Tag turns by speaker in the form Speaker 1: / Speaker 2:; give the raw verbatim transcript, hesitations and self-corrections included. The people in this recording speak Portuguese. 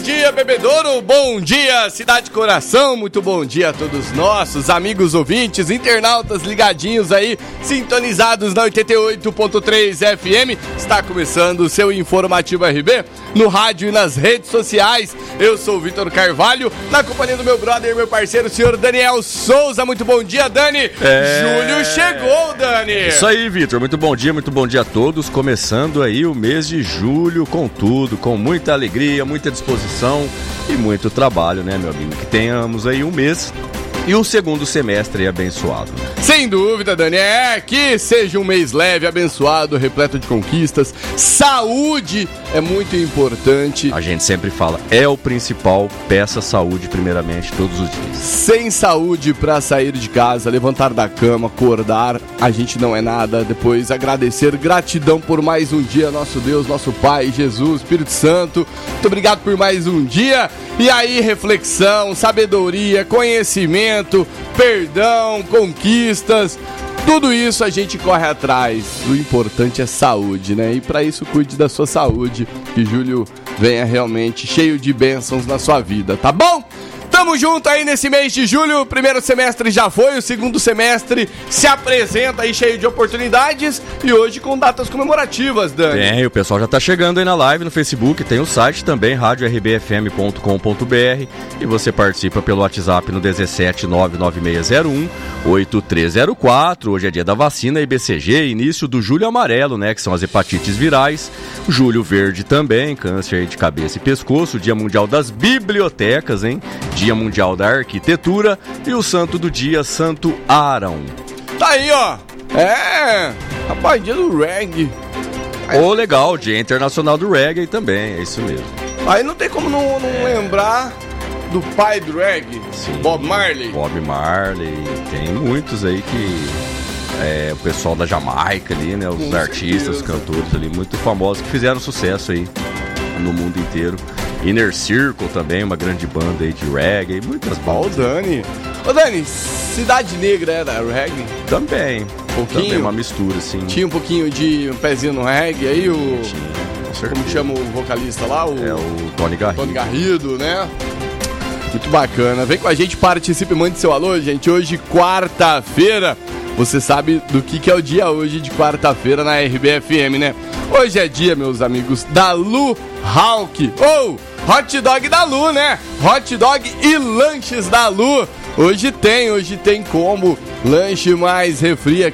Speaker 1: dia, Bebedouro, bom dia, Cidade Coração, muito bom dia a todos nossos amigos ouvintes, internautas ligadinhos aí, sintonizados na oitenta e oito ponto três F M. Está começando o seu Informativo R B, no rádio e nas redes sociais. Eu sou o Vitor Carvalho, na companhia do meu brother, meu parceiro, o senhor Daniel Souza. Muito bom dia, Dani.
Speaker 2: É...
Speaker 1: Júlio chegou, Dani.
Speaker 2: Isso aí, Vitor, muito bom dia, muito bom dia a todos. Começando aí o mês de julho com tudo, com muita alegria, muita disposição e muito trabalho, né, meu amigo? Que tenhamos aí um mês e um segundo semestre abençoado.
Speaker 1: Sem dúvida, Dani, é que seja um mês leve, abençoado, repleto de conquistas. Saúde é muito importante.
Speaker 2: A gente sempre fala, é o principal, peça saúde primeiramente todos os dias.
Speaker 1: Sem saúde para sair de casa, levantar da cama, acordar, a gente não é nada. Depois agradecer, gratidão por mais um dia, nosso Deus, nosso Pai, Jesus, Espírito Santo. Muito obrigado por mais um dia. E aí, reflexão, sabedoria, conhecimento, perdão, conquistas, tudo isso a gente corre atrás. O importante é saúde, né? E para isso, cuide da sua saúde, que julho venha realmente cheio de bênçãos na sua vida, tá bom? Tamo junto aí nesse mês de julho, o primeiro semestre já foi, o segundo semestre se apresenta aí cheio de oportunidades e hoje com datas comemorativas, Dani.
Speaker 2: Tem, o pessoal já tá chegando aí na live no Facebook, tem o site também, rádio r b f m ponto com ponto b r, e você participa pelo WhatsApp no dezessete nove nove seis zero um oito três zero quatro. Hoje é dia da vacina I B C G, início do julho amarelo, né, que são as hepatites virais, julho verde também, câncer de cabeça e pescoço, dia mundial das bibliotecas, hein, Dia Mundial da Arquitetura e o santo do dia, Santo Arão.
Speaker 1: Tá aí, ó. É, rapaz, dia do reggae.
Speaker 2: Ô, oh, legal, Dia Internacional do Reggae também, é isso mesmo.
Speaker 1: Aí não tem como não, não é. lembrar do pai do reggae, Sim, Bob Marley.
Speaker 2: Bob Marley, tem muitos aí que... É, o pessoal da Jamaica ali, né, os Com artistas, certeza. Os cantores ali, muito famosos, que fizeram sucesso aí no mundo inteiro. Inner Circle também, uma grande banda aí de reggae, muitas bandas.
Speaker 1: Ô, Dani. Ô, Dani, Cidade Negra era reggae?
Speaker 2: Também.
Speaker 1: Um pouquinho?
Speaker 2: Também uma mistura, assim.
Speaker 1: Tinha um pouquinho de um pezinho no reggae aí, o...
Speaker 2: Tinha, com certeza.
Speaker 1: Como chama o vocalista lá? O...
Speaker 2: É o Tony Garrido.
Speaker 1: Tony Garrido, né? Muito bacana. Vem com a gente, participe, mande seu alô, gente. Hoje, quarta-feira. Você sabe do que, que é o dia hoje de quarta-feira na R B F M, né? Hoje é dia, meus amigos, da Lu Hawk. Ou oh, hot dog da Lu, né? Hot dog e lanches da Lu. Hoje tem, hoje tem combo, lanche mais refri,